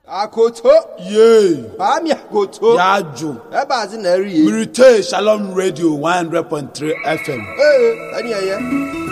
Akoto. Yay. Ami akoto. Yaju. Eba zi na eri. Mirite Shalom Radio 100.3 FM. Ani eye.